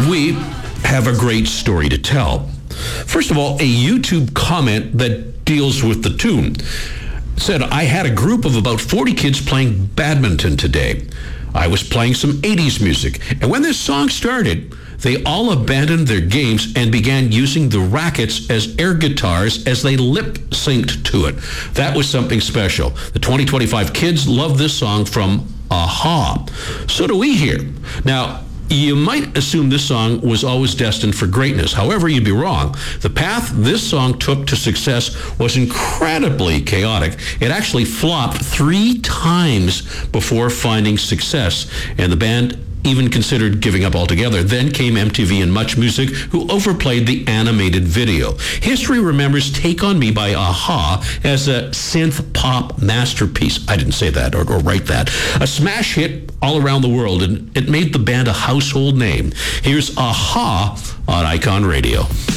we have a great story to tell. First of all, a YouTube comment that deals with the tune said, I had a group of about 40 kids playing badminton today. I was playing some 80s music, and when this song started, they all abandoned their games and began using the rackets as air guitars as they lip-synced to it. That was something special. The 2025 kids love this song from a-ha. So do we here. Now, you might assume this song was always destined for greatness. However, you'd be wrong. The path this song took to success was incredibly chaotic. It actually flopped 3 times before finding success, and the band even considered giving up altogether. Then came MTV and Much Music, who overplayed the animated video. History remembers Take On Me by a-ha as a synth pop masterpiece. I didn't say that or write that. A smash hit all around the world, and it made the band a household name. Here's a-ha on Icon Radio.